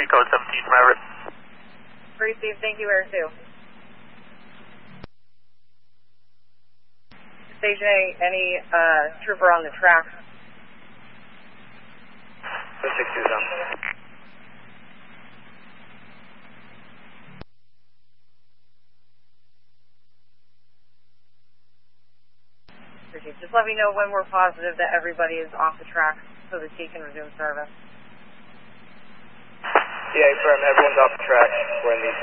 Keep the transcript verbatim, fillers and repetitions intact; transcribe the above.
Army Code seventeen from Everett. Received, thank you, Air two. Station A, any uh, trooper on the track? six two down. Just let me know when we're positive that everybody is off the track so that she can resume service. Yeah, confirm. Everyone's off the track. We're in the